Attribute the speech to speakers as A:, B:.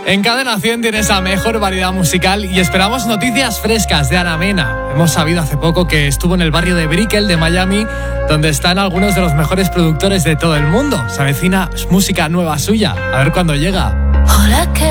A: En Cadena 100 tienes la mejor variedad musical y esperamos noticias frescas de Ana Mena. Hemos sabido hace poco que estuvo en el barrio de Brickell de Miami, donde están algunos de los mejores productores de todo el mundo. Se avecina música nueva suya. A ver cuándo llega.
B: Hola,